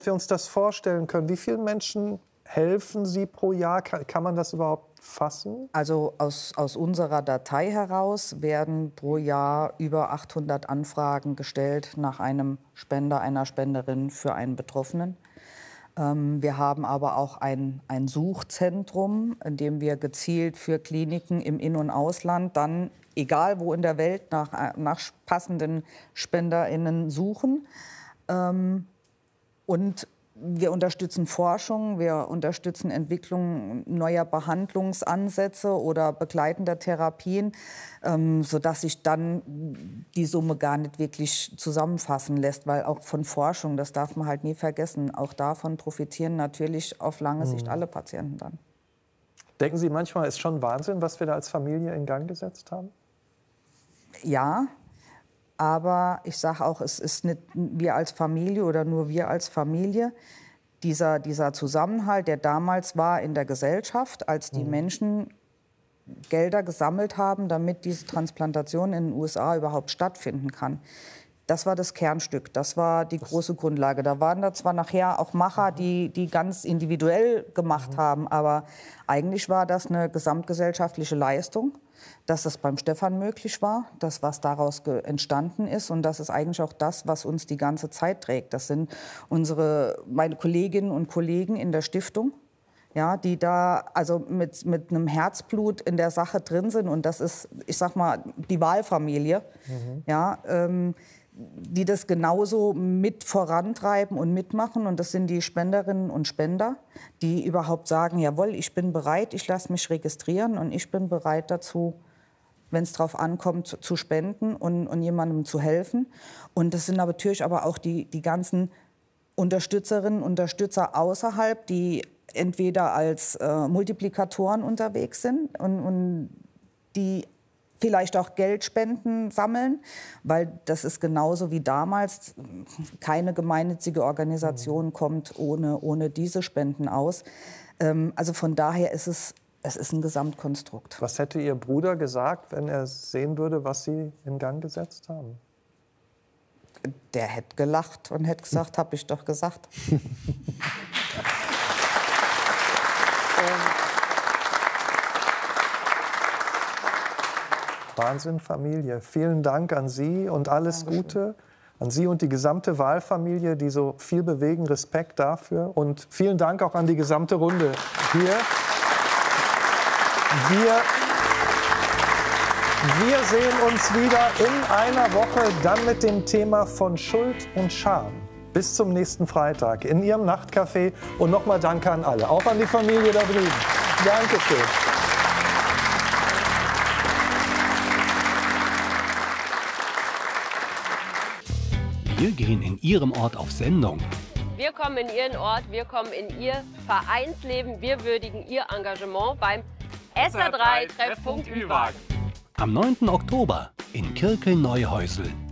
wir uns das vorstellen können, wie vielen Menschen helfen Sie pro Jahr? Kann man das überhaupt fassen? Also aus unserer Datei heraus werden pro Jahr über 800 Anfragen gestellt nach einem Spender, einer Spenderin für einen Betroffenen. Wir haben aber auch ein Suchzentrum, in dem wir gezielt für Kliniken im In- und Ausland dann, egal wo in der Welt, nach passenden SpenderInnen suchen. Und wir unterstützen Forschung, wir unterstützen Entwicklung neuer Behandlungsansätze oder begleitender Therapien, sodass sich dann die Summe gar nicht wirklich zusammenfassen lässt. Weil auch von Forschung, das darf man halt nie vergessen, auch davon profitieren natürlich auf lange Sicht alle Patienten dann. Denken Sie manchmal, ist schon Wahnsinn, was wir da als Familie in Gang gesetzt haben? Ja. Aber ich sage auch, es ist nicht wir als Familie oder nur wir als Familie. Dieser Zusammenhalt, der damals war in der Gesellschaft, als die Menschen Gelder gesammelt haben, damit diese Transplantation in den USA überhaupt stattfinden kann. Das war das Kernstück, das war die große Grundlage. Da waren da zwar nachher auch Macher, die ganz individuell gemacht haben, aber eigentlich war das eine gesamtgesellschaftliche Leistung, dass das beim Stefan möglich war, das, was daraus entstanden ist. Und das ist eigentlich auch das, was uns die ganze Zeit trägt. Das sind meine Kolleginnen und Kollegen in der Stiftung, ja, die da also mit einem Herzblut in der Sache drin sind. Und das ist, ich sag mal, die Wahlfamilie, ja, die das genauso mit vorantreiben und mitmachen. Und das sind die Spenderinnen und Spender, die überhaupt sagen, jawohl, ich bin bereit, ich lasse mich registrieren und ich bin bereit dazu, wenn es darauf ankommt, zu spenden und jemandem zu helfen. Und das sind aber natürlich aber auch die ganzen Unterstützerinnen und Unterstützer außerhalb, die entweder als Multiplikatoren unterwegs sind und die vielleicht auch Geldspenden sammeln, weil das ist genauso wie damals. Keine gemeinnützige Organisation kommt ohne diese Spenden aus. Also von daher ist es ist ein Gesamtkonstrukt. Was hätte Ihr Bruder gesagt, wenn er sehen würde, was Sie in Gang gesetzt haben? Der hätte gelacht und hätte gesagt, habe ich doch gesagt. Wahnsinn, Familie. Vielen Dank an Sie und alles Gute. An Sie und die gesamte Wahlfamilie, die so viel bewegen. Respekt dafür. Und vielen Dank auch an die gesamte Runde hier. Wir sehen uns wieder in einer Woche, dann mit dem Thema von Schuld und Scham. Bis zum nächsten Freitag in Ihrem Nachtcafé. Und nochmal Danke an alle, auch an die Familie da drüben. Dankeschön. Wir gehen in Ihrem Ort auf Sendung. Wir kommen in Ihren Ort, wir kommen in Ihr Vereinsleben, wir würdigen Ihr Engagement beim SA3 Treffpunkt Ü-Wagen. Am 9. Oktober in Kirkel-Neuhäusel.